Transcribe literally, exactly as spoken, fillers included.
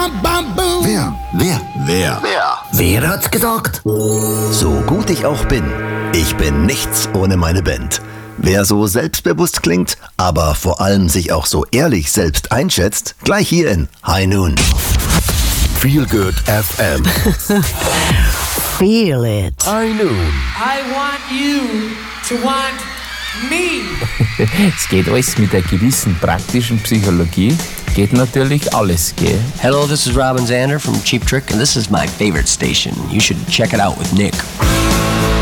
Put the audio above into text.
Wer? Wer? Wer? Wer? Wer hat's gesagt? So gut ich auch bin, ich bin nichts ohne meine Band. Wer so selbstbewusst klingt, aber vor allem sich auch so ehrlich selbst einschätzt, gleich hier in High Noon. Feel Good F M. Feel it. High Noon. I want you to want me. Es geht alles mit der gewissen praktischen Psychologie. Geht natürlich alles, gell? Hello, this is Robin Zander from Cheap Trick, and this is my favorite station. You should check it out with Nick.